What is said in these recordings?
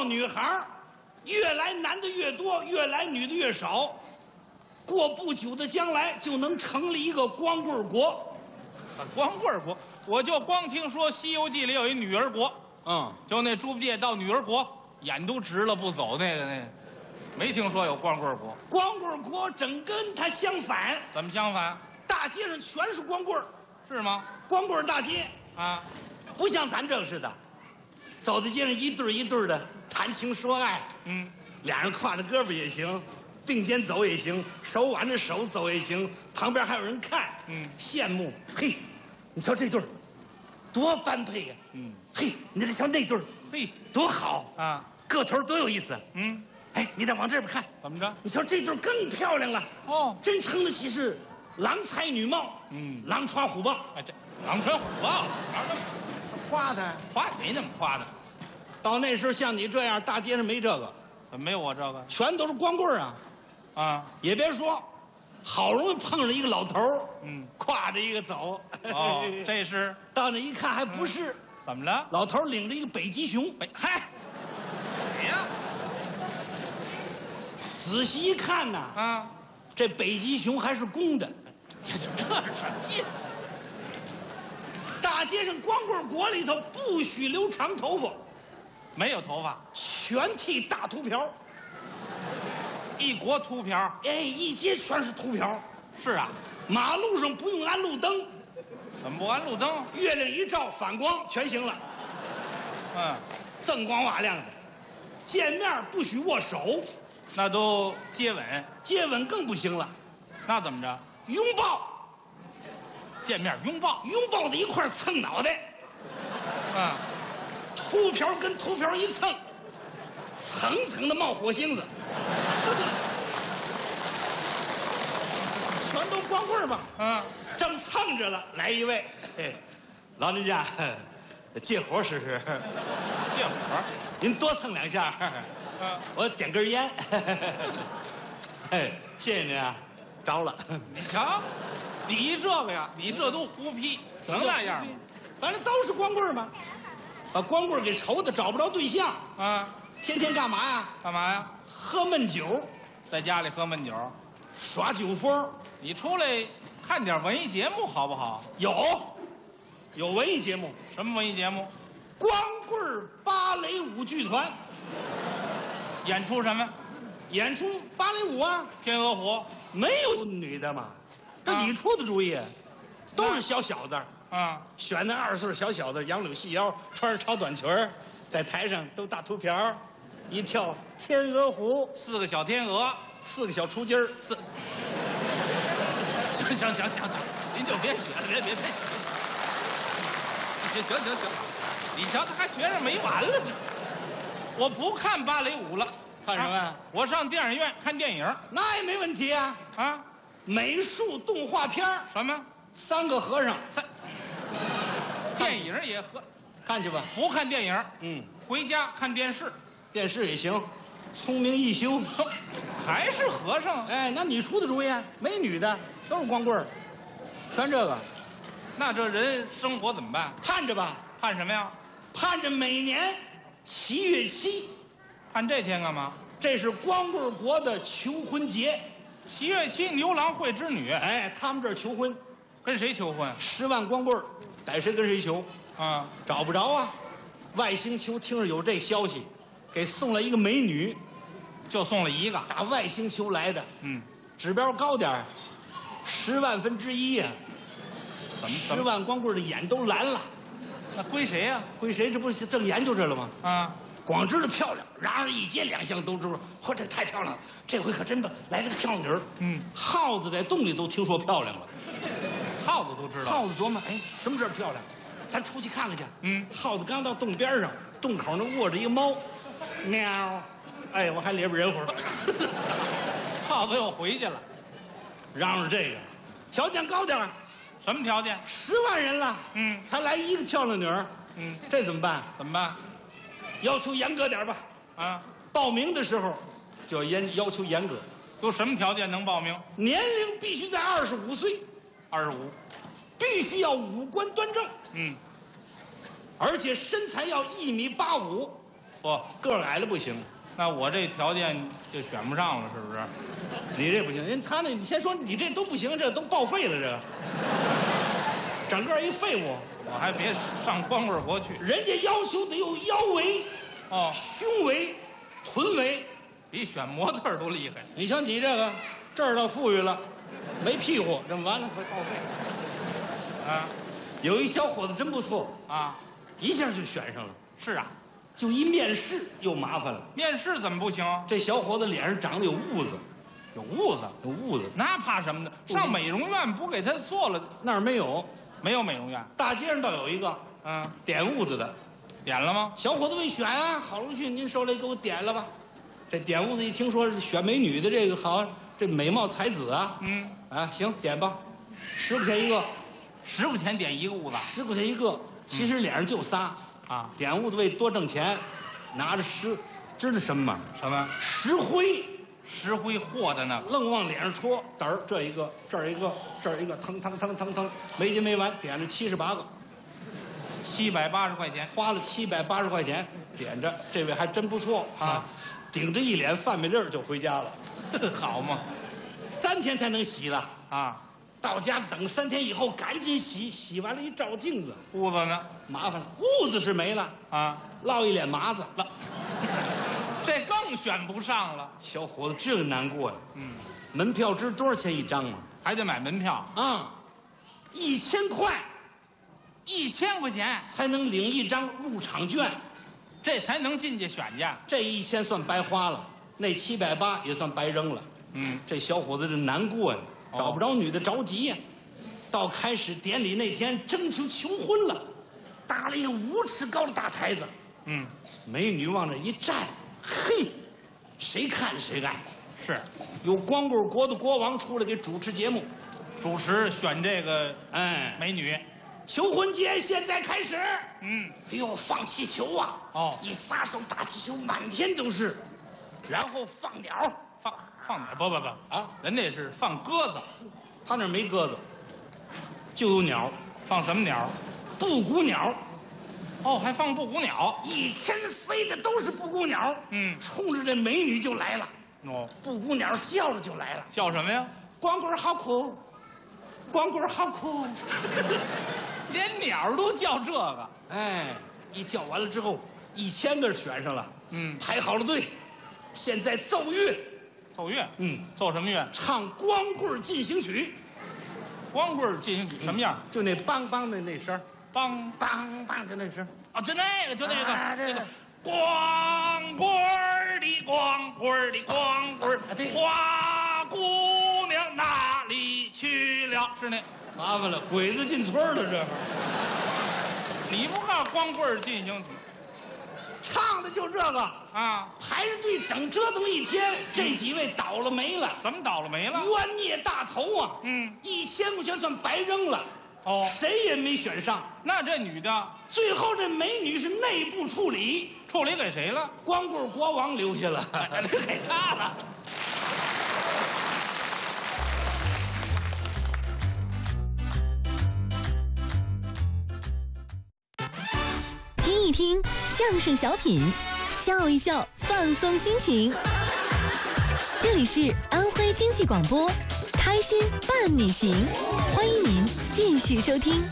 要女孩，越来男的越多，越来女的越少。过不久的将来，就能成立一个光棍国。 光棍国，我就光听说《西游记》里有一女儿国，就那猪八戒到女儿国，眼都直了不走那个，没听说有光棍国。 光棍国整跟它相反。 怎么相反？ 大街上全是光棍， 是吗？ 光棍大街啊， 不像咱这似的，走在街上一对一对的谈情说爱，俩人挎着胳膊也行，并肩走也行，手挽着手走也行，旁边还有人看，羡慕。嘿，你瞧这对儿，多般配呀！嘿，你再瞧那对儿，嘿，多好啊，个头多有意思。哎，你再往这边看， 怎么着？ 你瞧这对儿更漂亮了。 哦， 真称得起是郎才女貌，狼穿虎豹。 哎，这狼穿虎豹， 夸他， 夸也没那么夸的。 到那时候像你这样，大街上没这个， 怎么没有我这个？ 全都是光棍啊！ 啊， 也别说，好容易碰上一个老头儿，挎着一个走。 哦，这是到那一看还不是， 怎么了？ 老头儿领着一个北极熊。 嗨，谁呀？ 仔细一看呐， 啊， 这北极熊还是公的。 这是什么意思？ 大街上光棍国里头不许留长头发， 没有头发， 全剃大秃瓢。 一国秃瓢。 哎，一街全是秃瓢。 是啊， 马路上不用安路灯， 怎么不安路灯？ 月亮一照反光全行了。锃光瓦亮的。见面不许握手， 那都接吻， 接吻更不行了。 那怎么着？ 拥抱， 见面拥抱， 拥抱在一块蹭脑袋。秃瓢跟秃瓢一蹭，层层的冒火星子。全都光棍吧？正蹭着了，来一位，老人家，借火试试。 借火？ 您多蹭两下。我点根烟。谢谢您啊，着了。 你瞧，你这个呀，你这都胡批，能那样吗？ 反正都是光棍嘛，把光棍给愁的找不着对象啊！ 天天干嘛呀？ 干嘛呀？ 喝闷酒， 在家里喝闷酒， 耍酒疯。你出来看点文艺节目好不好？ 有文艺节目。 什么文艺节目？ 光棍芭蕾舞剧团。 演出什么？ 演出芭蕾舞啊。 天鹅湖没有女的嘛？这你出的主意，都是小小子。选那20岁小小子，杨柳细腰，穿着超短裙在台上都大秃瓢，一跳天鹅湖 ，4个小天鹅 ，4个小雏鸡儿，4。 行，您就别学了，别学。行，你瞧他还学着没完了这。我不看芭蕾舞了， 看什么呀？ 我上电影院看电影， 那也没问题啊。美术动画片什么 ？3个和尚电影也看去吧。 不看电影，回家看电视， 电视也行。聪明一休， 还是和尚。 哎，那你出的主意，没女的，都是光棍儿，全这个。 那这人生活怎么办？ 盼着吧。 盼什么呀？ 盼着每年7月7。 盼这天干嘛？ 这是光棍国的求婚节。 7月7牛郎会织女。 哎，他们这儿求婚， 跟谁求婚 ？10万光棍儿，逮谁跟谁求。找不着啊。外星球听着有这消息，给送了一个美女， 就送了一个， 打外星球来的。指标高点儿，10万分之一呀。 怎么 10万光棍的眼都蓝了。 那归谁呀？ 归谁？这不是正研究这了吗？光知道漂亮，然而一街两巷都知道，嚯，这太漂亮了！这回可真的来了个漂亮女儿。耗子在洞里都听说漂亮了， 耗子都知道。 耗子琢磨，哎，什么事儿漂亮？咱出去看看去。耗子刚到洞边上，洞口那卧着一个猫，喵，哎，我还里边人会儿。 耗子又回去了， 嚷嚷这个，条件高点儿。 什么条件 ？10万人了，才来一个漂亮女儿，这怎么办？ 怎么办？ 要求严格点吧。报名的时候就要要求严格。 都什么条件能报名？ 年龄必须在25岁 ，25， 必须要五官端正，而且身材要1.85米， 不， 个儿矮的不行。 那我这条件就选不上了，是不是？ 你这不行，人他那你先说你这都不行，这都报废了，这整个一废物。 我还别上光棍国去。 人家要求得有腰围、 哦， 胸围、臀围， 比选模特儿都厉害。 你瞧你这个这儿倒富裕了，没屁股，这么完了快报废。 啊， 有一小伙子真不错啊， 一下就选上了。 是啊， 就一面试又麻烦了。 面试怎么不行？ 这小伙子脸上长得有痦子， 有痦子， 有痦子， 那怕什么呢？上美容院不给他做了？ 那儿没有， 没有美容院。 大街上倒有一个，点痦子的。 点了吗？ 小伙子未选啊，郝荣旭，您受累给我点了吧。这点痦子一听说是选美女的，这个好，这美貌才子啊，行，点吧，10块钱一个 ，10块钱点一个痦子 ，10块钱一个。其实脸上就仨啊，点痦子为多挣钱，拿着知道什么吗？ 什么？ 石灰。 石灰和的呢， 愣往脸上戳，嘚儿这一个，这儿一个，这儿一个，腾腾腾腾腾，没完没完，点了78个 ，780块钱， 花了780块钱点着，这位还真不错啊，顶着一脸饭米粒儿就回家了， 好嘛 ，3天才能洗了啊， 到家等3天以后赶紧洗，洗完了一照镜子， 痦子呢？ 麻烦了，痦子是没了啊， 落一脸麻子了。这更选不上了， 小伙子这个难过呀。门票知多少钱一张吗？ 还得买门票啊，1000块 ，1000块钱才能领一张入场券， 这才能进去选去。 这1000算白花了，那780也算白扔了。这小伙子这难过呀，找不着女的着急呀。到开始典礼那天征求婚了，搭了一个5尺高的大台子。美女往那一站。嘿，谁看谁爱， 是， 有光棍国的国王出来给主持节目， 主持选这个美女， 求婚节现在开始。 哎呦，放气球啊！一撒手大气球满天都是，然后放鸟， 放鸟不啊，人家是放鸽子， 他那没鸽子，就有鸟， 放什么鸟？ 布谷鸟。 还放布谷鸟， 一天飞的都是布谷鸟。冲着这美女就来了。布谷鸟叫着就来了。 叫什么呀？ 光棍好酷，光棍好酷。 连鸟都叫这个。 一叫完了之后，1000个选上了。排好了队，现在奏乐。 奏乐？奏什么乐？ 唱《光棍进行曲》。 光棍进行曲什么样？ 就那梆梆的那声。梆梆梆，就那声就那个，这个光棍儿的光棍儿的光棍儿，花姑娘哪里去了？是那， 麻烦了，鬼子进村了，这你不告诉光棍儿进行曲， 唱的就这个啊，排着队整折腾一天，这几位倒了霉了。 怎么倒了霉了？ 冤孽大头啊！1000块钱算白扔了。谁也没选上。 那这女的， 最后这美女是内部处理， 处理给谁了？ 光棍国王留下了， 给他了。 听一听相声小品，笑一笑，放松心情。这里是安徽经济广播，开心伴你行，欢迎您继续收听。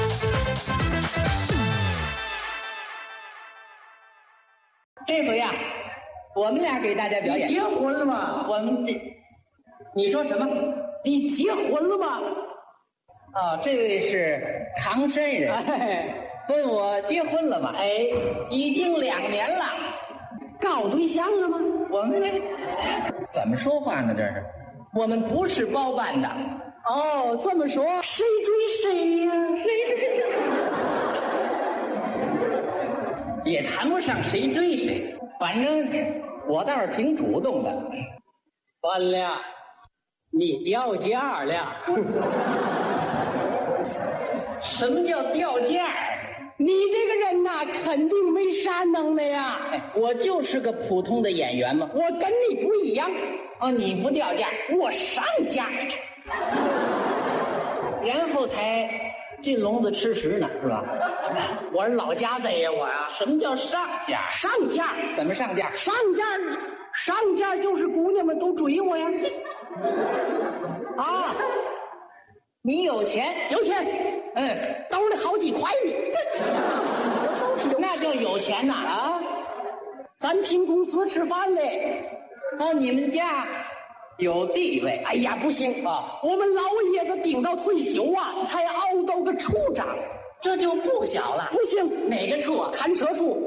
这回呀，我们俩给大家表演。 你结婚了吗？ 我们这，你说什么？ 你结婚了吗？ 这位是唐山人，问我结婚了吗？已经2年了。 搞对象了吗？ 我们怎么说话呢？这是，我们不是包办的。 这么说，谁追谁呀？ 也谈不上谁追谁，反正我倒是挺主动的。 完了，你掉价了。 什么叫掉价？ 你这个人呐，肯定没啥能耐呀。 我就是个普通的演员嘛。 我跟你不一样。 你不掉价， 我上价。 然后才进笼子吃食呢，是吧？ 我是老家贼呀，我呀。 什么叫上家？ 上家怎么上家？ 上家就是姑娘们都追我呀。 啊，你有钱？ 有钱，兜里好几块呢。 那叫有钱呐！ 啊，咱凭公司吃饭嘞。 哦，你们家有地位？ 哎呀，不行啊！我们老爷子顶到退休啊，才熬到个处长， 这就不小了。 不行， 哪个处啊？ 看车处。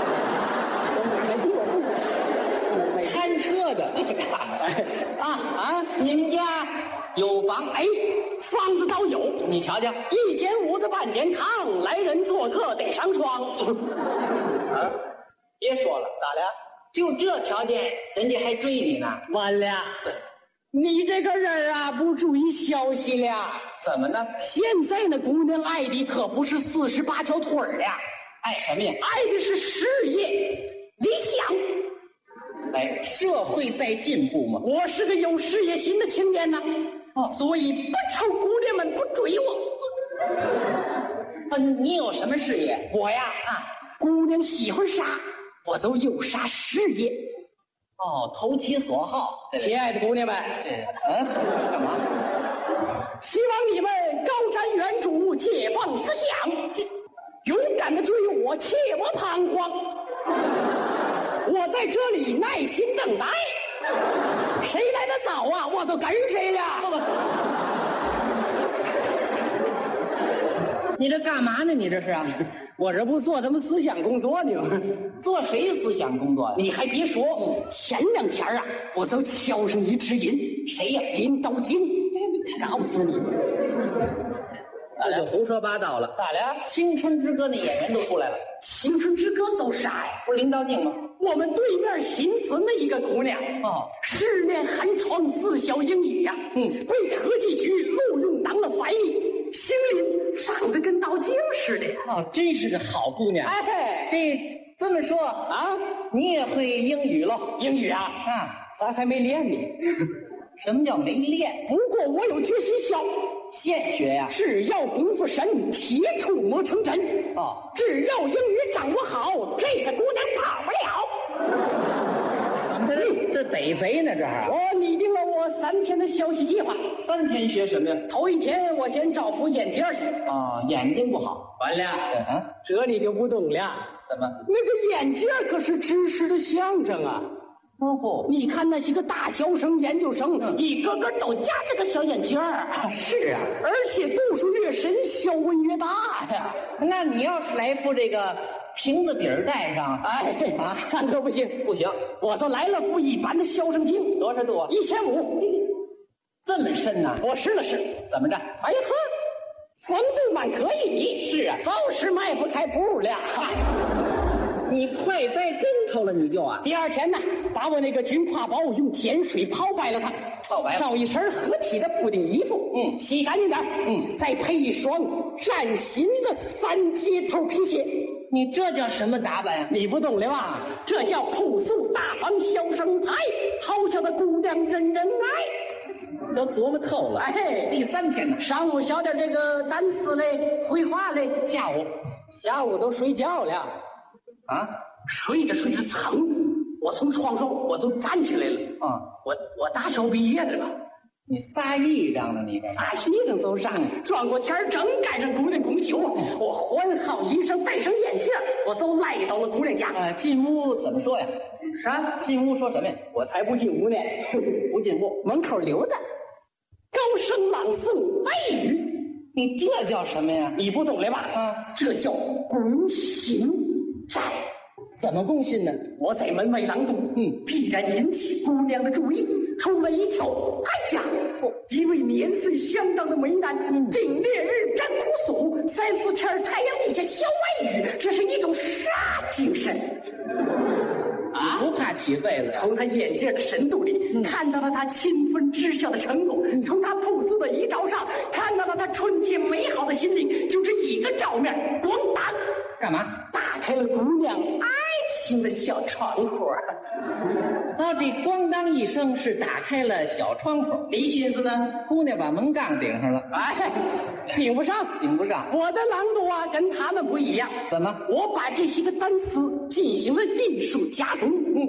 看车的啊！你们家有房？ 哎，房子倒有， 你瞧瞧， 一间屋子半间炕，来人做客得上床。 啊，别说了，咋的？就这条件，人家还追你呢？ 完了，你这个人啊，不注意消息了。 怎么呢？ 现在那姑娘爱的可不是48条腿儿了， 爱什么呀？ 爱的是事业、理想。 哎，社会在进步嘛。 我是个有事业心的青年呐，所以不愁姑娘们不追我。 你有什么事业？ 我呀，姑娘喜欢啥，我都有啥事业。 哦，投其所好。 亲爱的姑娘们， 干嘛？ 希望你们高瞻远瞩，解放思想，勇敢的追我，切莫彷徨。我在这里耐心等待，谁来的早啊，我都跟谁了。 你这干嘛呢？你这是啊？ 我这不做咱们思想工作呢吗？ 做谁思想工作？ 你还别说，前2天啊，我都敲上一只银。 谁呀？ 林道京。告诉你， 这就胡说八道了。 咋了？ 青春之歌那演员都出来了。 青春之歌都啥呀？ 不是林道静吗？ 我们对面新村的一个姑娘，10年寒窗4小英语呀，被科技局录用当了翻译，姓林，长得跟道静似的。 真是个好姑娘。 哎， 这么说啊，你也会英语喽？ 英语啊，咱还没练呢。 什么叫没练？ 不过我有决心小， 现学呀。 只要功夫深，铁杵磨成针。只要英语掌握好，这个姑娘跑不了。 这逮贼呢，这还。 我拟定了我3天的学习计划。 3天学什么呀？ 头1天我先找副眼镜去。 眼睛不好。 完了，这你就不懂了。 怎么？ 那个眼镜可是知识的象征啊。你看那些个大学生、研究生，一个个都夹这个小眼镜儿。 是啊， 而且度数越深，学问越大呀。 那你要是来副这个瓶子底儿戴上， 看可不行， 不行， 我都来了副一般的小生镜， 多少度 ？1500。 这么深呐？ 我试了试， 怎么着？ 哎呵，风度蛮可以。 是啊， 就是迈不开步了。 你快栽跟头了，你就啊！ 第2天呢，把我那个军挎包用碱水泡白了它，找一身合体的补丁衣服，洗干净点，再配一双崭新的3节头皮鞋。 你这叫什么打扮呀？ 你不懂了吧？这叫朴素大方小生派，好小的姑娘人人爱。 都琢磨透了。第3天呢， 上午学点这个单词嘞、绘画嘞，下午都睡觉了。睡着睡着，噌，我从床上我都站起来了。我大学毕业了吧？ 你撒癔症了，你这撒癔症走上，转过天正赶上姑娘公休，我换好衣裳，戴上眼镜，我都来到了姑娘家。 进屋怎么说呀？ 啥？ 进屋说什么呀？ 我才不进屋呢， 不进屋， 门口留着，高声朗诵外语。 你这叫什么呀？ 你不懂了吧？这叫攻心战。 怎么攻心呢？ 我在门外朗读，必然引起姑娘的注意。出来一瞧，哎呀，一位年岁相当的美男，顶烈日沾苦暑，3、4天太阳底下消外语，这是一种啥精神？ 不怕起痱子？ 从他眼镜的深度里，看到了他勤奋知孝的成果；从他朴素的衣着上，看到了他纯洁美好的心灵。就这一个照面，咣当， 干嘛？ 打开了姑娘爱情心的小窗户啊。 这咣当一声是打开了小窗户，李心思呢，姑娘把门杠顶上了。 哎，顶不上， 顶不上。 我的朗读啊，跟他们不一样。 怎么？ 我把这些个单词进行了艺术加工，